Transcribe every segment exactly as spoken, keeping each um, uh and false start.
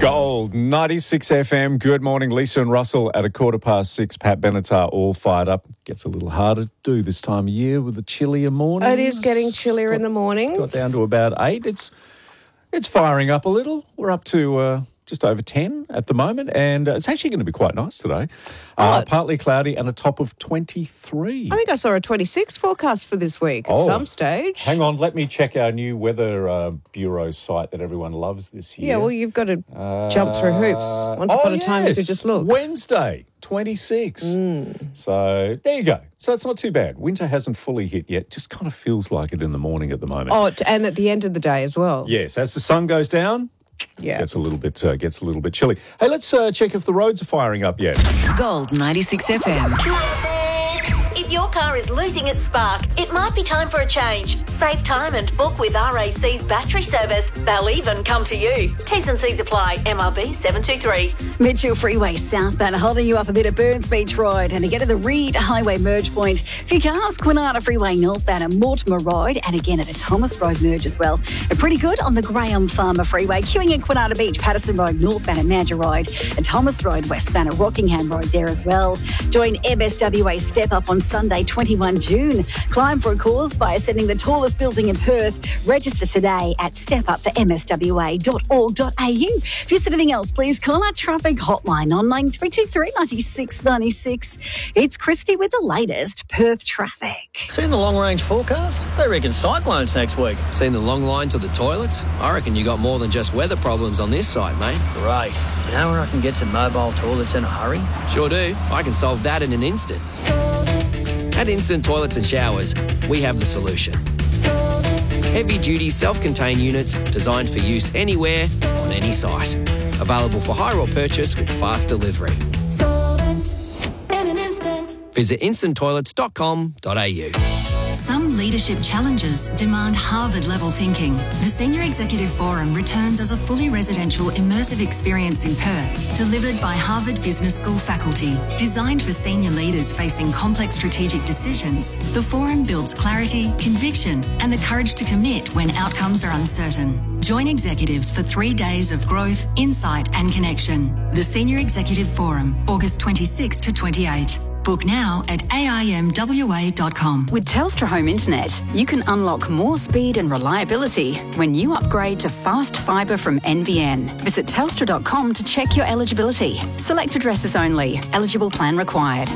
Gold, ninety-six F M. Good morning, Lisa and Russell at a quarter past six. Pat Benatar all fired up. Gets a little harder to do this time of year with the chillier mornings. It is getting chillier got, in the mornings. Got down to about eight. It's it's firing up a little. We're up to uh, just over ten at the moment, and uh, it's actually going to be quite nice today. Uh, Oh. partly cloudy and a top of twenty-three. I think I saw a twenty-six forecast for this week at Oh, some stage. Hang on, let me check our new Weather uh, Bureau site that everyone loves this year. Yeah, well, you've got to jump through hoops. Once oh, upon a time, you yes. could just look. Wednesday, twenty-six. So there you go. So it's not too bad. Winter hasn't fully hit yet. Just kind of feels like it in the morning at the moment. Oh, t- and at the end of the day as well. Yes, as the sun goes down, Yeah. gets a little bit uh, gets a little bit chilly. Hey, let's uh, check if the roads are firing up yet. Gold ninety-six F M. If your car is losing its spark, it might be time for a change. Save time and book with R A C's battery service. They'll even come to you. T's and C's apply. M R B seven two three. Mitchell Freeway southbound holding you up a bit at Burns Beach Road and to get to the Reed Highway merge point. For your cars, Kwinana Freeway northbound at Mortimer Road and again at the Thomas Road merge as well. And pretty good on the Graham Farmer Freeway, queuing in Kwinana Beach, Patterson Road northbound at Mandurah Road and Thomas Road westbound at Rockingham Road there as well. Join M S W A Step Up on Sunday, twenty-first of June. Climb for a cause by ascending the tallest building in Perth. Register today at step up for m s w a dot org dot a u. If you see anything else, please call our traffic hotline on nine three two three, nine six nine six. It's Christy with the latest Perth traffic. Seen the long-range forecast? They reckon cyclones next week. Seen the long line to the toilets? I reckon you got more than just weather problems on this site, mate. Great. You know where I can get to mobile toilets in a hurry? Sure do. I can solve that in an instant. At Instant Toilets and Showers, we have the solution. Heavy-duty self-contained units designed for use anywhere, on any site. Available for hire or purchase with fast delivery. Visit instant toilets dot com dot a u. Some leadership challenges demand Harvard-level thinking. The Senior Executive Forum returns as a fully residential, immersive experience in Perth, delivered by Harvard Business School faculty. Designed for senior leaders facing complex strategic decisions, the forum builds clarity, conviction, and the courage to commit when outcomes are uncertain. Join executives for three days of growth, insight, and connection. The Senior Executive Forum, August twenty-sixth to twenty-eighth. Book now at a i m w a dot com. With Telstra Home Internet, you can unlock more speed and reliability when you upgrade to fast fibre from N B N. Visit telstra dot com to check your eligibility. Select addresses only. Eligible plan required.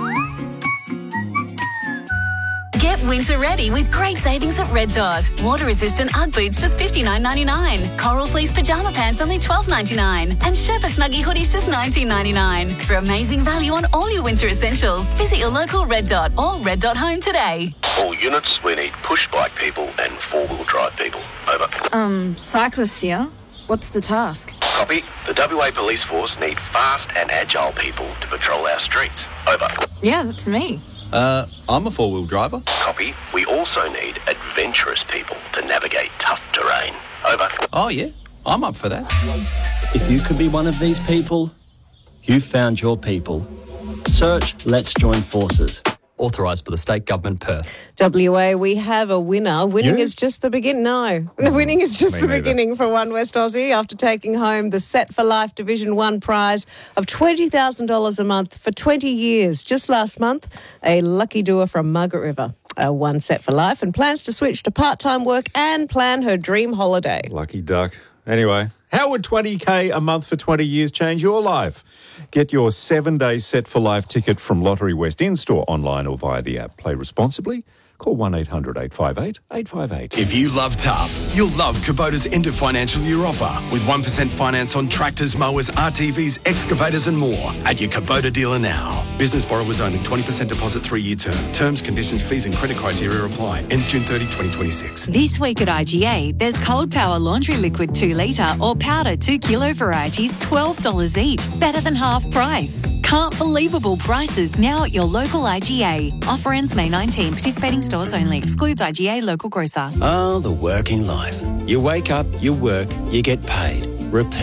Get winter ready with great savings at Red Dot. Water-resistant Ugg boots just fifty-nine ninety-nine. Coral fleece pyjama pants only twelve ninety-nine. And Sherpa Snuggie hoodies just nineteen ninety-nine. For amazing value on all your winter essentials, visit your local Red Dot or Red Dot Home today. All units, we need push-bike people and four-wheel drive people. Over. Um, cyclist here. What's the task? Copy. The W A Police Force need fast and agile people to patrol our streets. Over. Yeah, that's me. Uh, I'm a four-wheel driver. Copy. We also need adventurous people to navigate tough terrain. Over. Oh, yeah. I'm up for that. If you could be one of these people, you've found your people. Search Let's Join Forces. Authorised by the State Government, Perth. W A, we have a winner. Winning You? is just the beginning. No, winning is just Me the neither. beginning for One West Aussie after taking home the Set for Life Division one prize of twenty thousand dollars a month for twenty years. Just last month, a lucky doer from Margaret River uh, won Set for Life and plans to switch to part-time work and plan her dream holiday. Lucky duck. Anyway, how would twenty K a month for twenty years change your life? Get your seven-day Set for Life ticket from Lottery West in-store, online or via the app. Play responsibly. Call one eight hundred eight five eight eight five eight. If you love tough, you'll love Kubota's end of financial year offer with one percent finance on tractors, mowers, R T Vs, excavators and more at your Kubota dealer now. Business borrowers only, twenty percent deposit, three-year term. Terms, conditions, fees and credit criteria apply. Ends June thirtieth, twenty twenty-six. This week at I G A, there's Cold Power Laundry Liquid two litre or powder two kilo varieties, twelve dollars each. Better than half price. Can't believable prices now at your local I G A. Offer ends May nineteenth. Participating stores only. Excludes I G A local grocer. Oh, the working life. You wake up, you work, you get paid. Repeat.